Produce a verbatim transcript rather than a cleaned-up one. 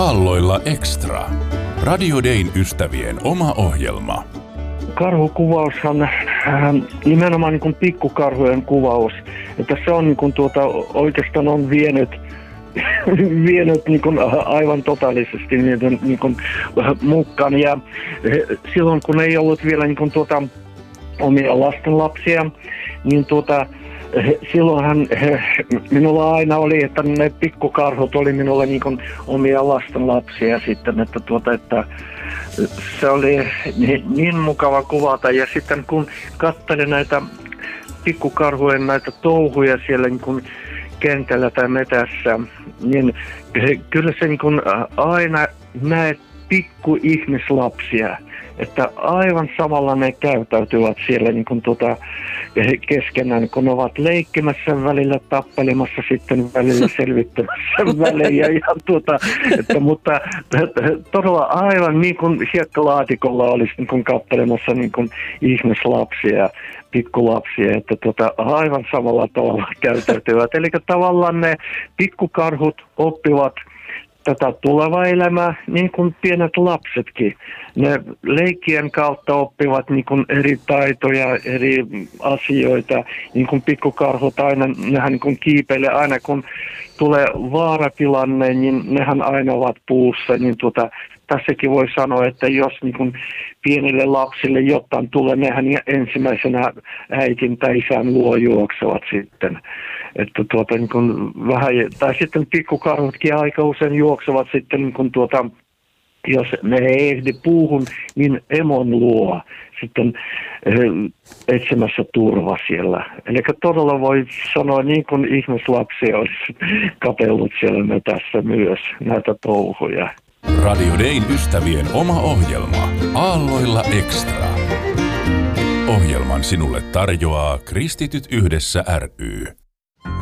Aalloilla Extra. Radio Dayn ystävien oma ohjelma. Karhukuvaushan äh, nimenomaan niin kuin pikkukarhujen kuvaus, että se on niin kuin tuota, oikeastaan on vienyt, vienyt niin kuin aivan totaalisesti niiden niin kuin mukaan. Ja silloin kun ei ollut vielä niin kuin tuota, omia lastenlapsia, niin tuota, silloinhan minulla aina oli, että ne pikkukarhut oli minulle niin kuin omia lastenlapsia sitten, että, tuota, että se oli niin, niin mukava kuvata. Ja sitten kun katselin näitä pikkukarhujen näitä touhuja siellä niin kuin kentällä tai metässä, niin kyllä se niin kuin aina näet pikkuihmislapsia. Että aivan samalla ne käyttäytyvät siellä niin kuin tuota, keskenään, kun ne ovat leikkimässä välillä, tappelemassa sitten välillä, selvittämässä välillä. Ja tuota, että, mutta todella aivan niin kuin hiekkalaatikolla olisi niin kuin katselemassa niin kuin ihmislapsia, pikkulapsia, että tuota, aivan samalla tavalla käyttäytyvät. Eli tavallaan ne pikkukarhut oppivat tätä tulevaa elämää, niin kuin pienet lapsetkin. Ne leikkien kautta oppivat niin kuin eri taitoja, eri asioita, niin kuin pikkukarhut aina, nehän niin kuin kiipeilee aina, kun tulee vaaratilanne, niin nehän aina ovat puussa, niin tuota, tässäkin voi sanoa, että jos niin kuin pienille lapsille jotain tulee, nehän ensimmäisenä äitin tai isän luo juoksevat sitten. Että tuota, niin kuin vähän, tai sitten pikkukarhutkin aika usein juoksevat sitten, niin kuin tuota, jos ne ei ehdi puuhun, niin emon luo sitten etsimässä turva siellä. Eli todella voi sanoa, niin kuin ihmislapsia olisi katsellut siellä metässä myös näitä touhuja. Radio Dayn ystävien oma ohjelma Aalloilla Extra. Ohjelman sinulle tarjoaa Kristityt yhdessä ry.